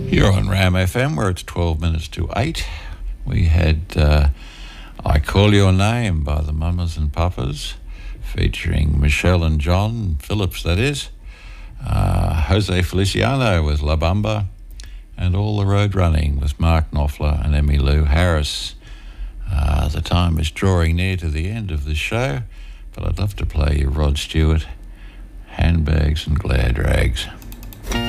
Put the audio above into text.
You're on Ram FM, where it's 12 minutes to 8. We had I Call Your Name by the Mamas and Papas, featuring Michelle and John Phillips, that is. Jose Feliciano with La Bamba, and All the Road Running with Mark Knopfler and Emmylou Harris. The time is drawing near to the end of the show, but I'd love to play you Rod Stewart, Handbags and Glad Rags.